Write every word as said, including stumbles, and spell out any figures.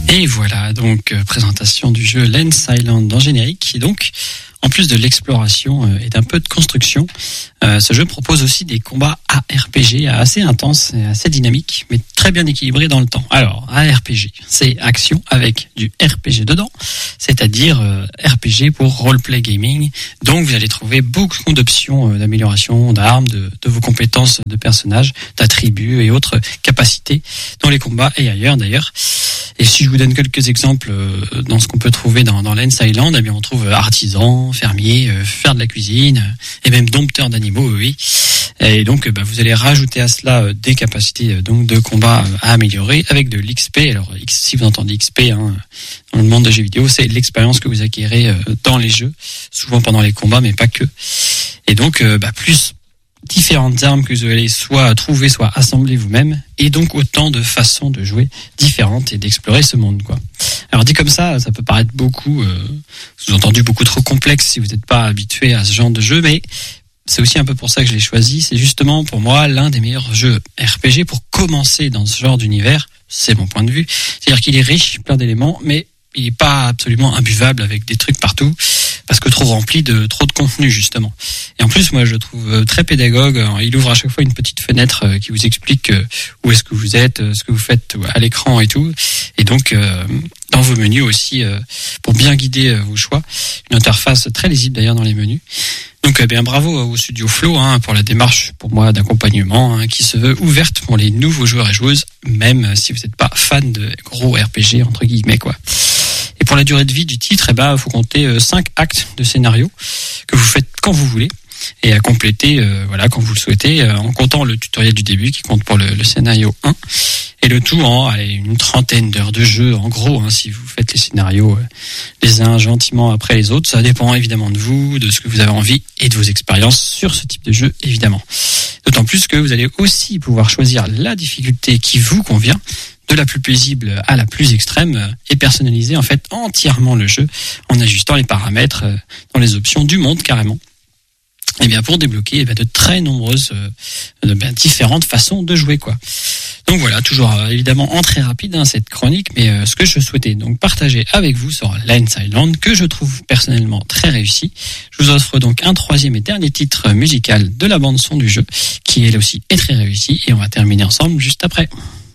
Et voilà, donc euh, présentation du jeu Lens Island en générique. Et donc, en plus de l'exploration euh, et d'un peu de construction, euh, ce jeu propose aussi des combats A R P G assez intenses et assez dynamiques, mais très bien équilibrés dans le temps. Alors, A R P G, c'est action avec du R P G dedans, c'est-à-dire euh, R P G pour roleplay gaming. Donc, vous allez trouver beaucoup d'options euh, d'amélioration d'armes, de, de vos compétences de personnages, d'attributs et autres capacités dans les combats et ailleurs d'ailleurs. Et si je vous donne quelques exemples euh, dans ce qu'on peut trouver dans, dans Lens Island, eh bien on trouve artisan, fermier, euh, faire de la cuisine, euh, et même dompteur d'animaux, oui. Et donc, euh, bah, vous allez rajouter à cela euh, des capacités euh, donc de combat euh, à améliorer avec de l'X P. Alors, X, si vous entendez X P hein, dans le monde des jeux vidéo, c'est l'expérience que vous acquérez euh, dans les jeux, souvent pendant les combats, mais pas que. Et donc, euh, bah, plus différentes armes que vous allez soit trouver, soit assembler vous-même, et donc autant de façons de jouer différentes et d'explorer ce monde, quoi. Alors dit comme ça, ça peut paraître beaucoup, euh, sous-entendu beaucoup trop complexe si vous n'êtes pas habitué à ce genre de jeu, mais c'est aussi un peu pour ça que je l'ai choisi. C'est justement pour moi l'un des meilleurs jeux R P G pour commencer dans ce genre d'univers. C'est mon point de vue. C'est-à-dire qu'il est riche, plein d'éléments, mais il n'est pas absolument imbuvable avec des trucs partout, parce que trop rempli de trop de contenu justement. Et en plus, moi, je le trouve très pédagogue. Il ouvre à chaque fois une petite fenêtre qui vous explique où est-ce que vous êtes, ce que vous faites à l'écran et tout. Et donc, dans vos menus aussi, pour bien guider vos choix, une interface très lisible d'ailleurs dans les menus. Donc, eh bien, bravo au studio Flow hein, pour la démarche, pour moi, d'accompagnement hein, qui se veut ouverte pour les nouveaux joueurs et joueuses, même si vous n'êtes pas fan de gros R P G entre guillemets, quoi. Et pour la durée de vie du titre, eh ben, faut compter cinq actes de scénario que vous faites quand vous voulez et à compléter, euh, voilà, quand vous le souhaitez, euh, en comptant le tutoriel du début qui compte pour le, le scénario un. Et le tout en allez, une trentaine d'heures de jeu, en gros, hein, si vous faites les scénarios euh, les uns gentiment après les autres. Ça dépend évidemment de vous, de ce que vous avez envie et de vos expériences sur ce type de jeu, évidemment. D'autant plus que vous allez aussi pouvoir choisir la difficulté qui vous convient, de la plus paisible à la plus extrême, et personnaliser en fait entièrement le jeu en ajustant les paramètres dans les options du monde carrément. Et bien pour débloquer eh bien, de très nombreuses euh, bien, différentes façons de jouer, quoi. Donc voilà, toujours euh, évidemment en très rapide hein, cette chronique, mais euh, ce que je souhaitais donc partager avec vous sur Lens Island, que je trouve personnellement très réussi. Je vous offre donc un troisième et dernier titre musical de la bande son du jeu, qui elle aussi est très réussi, et on va terminer ensemble juste après.